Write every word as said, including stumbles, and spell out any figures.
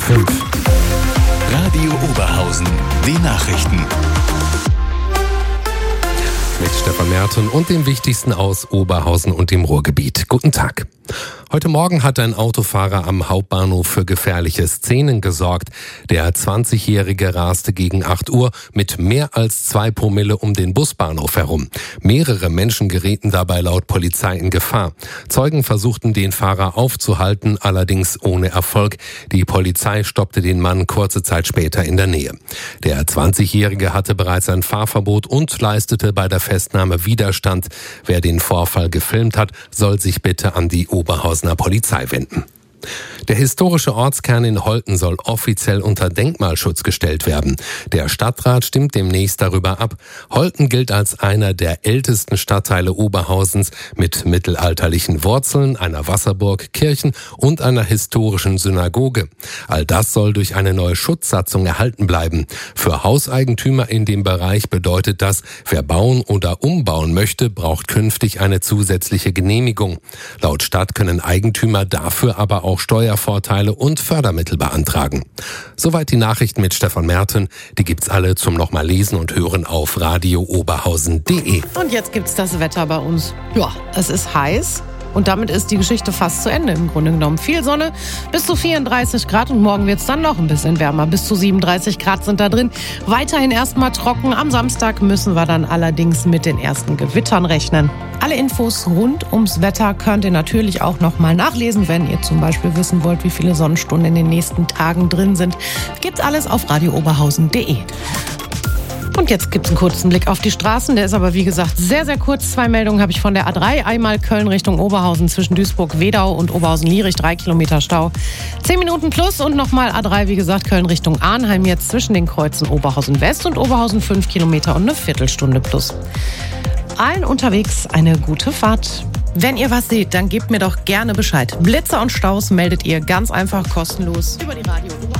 fünf. Radio Oberhausen, die Nachrichten. Mit Stefan Merten und dem Wichtigsten aus Oberhausen und dem Ruhrgebiet. Guten Tag. Heute Morgen hat ein Autofahrer am Hauptbahnhof für gefährliche Szenen gesorgt. Der zwanzigjährige raste gegen acht Uhr mit mehr als zwei Promille um den Busbahnhof herum. Mehrere Menschen gerieten dabei laut Polizei in Gefahr. Zeugen versuchten, den Fahrer aufzuhalten, allerdings ohne Erfolg. Die Polizei stoppte den Mann kurze Zeit später in der Nähe. Der zwanzigjährige hatte bereits ein Fahrverbot und leistete bei der Festnahme Widerstand. Wer den Vorfall gefilmt hat, soll sich bitte an die Oberhausener Polizei wenden. Der historische Ortskern in Holten soll offiziell unter Denkmalschutz gestellt werden. Der Stadtrat stimmt demnächst darüber ab. Holten gilt als einer der ältesten Stadtteile Oberhausens mit mittelalterlichen Wurzeln, einer Wasserburg, Kirchen und einer historischen Synagoge. All das soll durch eine neue Schutzsatzung erhalten bleiben. Für Hauseigentümer in dem Bereich bedeutet das, wer bauen oder umbauen möchte, braucht künftig eine zusätzliche Genehmigung. Laut Stadt können Eigentümer dafür aber auch Steuervorteile und Fördermittel beantragen. Soweit die Nachrichten mit Stefan Merten. Die gibt's alle zum nochmal lesen und hören auf radio oberhausen punkt de. Und jetzt gibt's das Wetter bei uns. Ja, es ist heiß. Und damit ist die Geschichte fast zu Ende im Grunde genommen. Viel Sonne, bis zu vierunddreißig Grad und morgen wird's dann noch ein bisschen wärmer. Bis zu siebenunddreißig Grad sind da drin. Weiterhin erstmal trocken. Am Samstag müssen wir dann allerdings mit den ersten Gewittern rechnen. Alle Infos rund ums Wetter könnt ihr natürlich auch nochmal nachlesen, wenn ihr zum Beispiel wissen wollt, wie viele Sonnenstunden in den nächsten Tagen drin sind. Gibt's alles auf radio oberhausen punkt de. Und jetzt gibt's einen kurzen Blick auf die Straßen. Der ist aber, wie gesagt, sehr, sehr kurz. Zwei Meldungen habe ich von der A drei. Einmal Köln Richtung Oberhausen zwischen Duisburg-Wedau und Oberhausen-Lierich. Drei Kilometer Stau. Zehn Minuten plus. Und nochmal A drei, wie gesagt, Köln Richtung Arnheim. Jetzt zwischen den Kreuzen Oberhausen-West und Oberhausen. Fünf Kilometer und eine Viertelstunde plus. Allen unterwegs eine gute Fahrt. Wenn ihr was seht, dann gebt mir doch gerne Bescheid. Blitzer und Staus meldet ihr ganz einfach kostenlos über die Radio.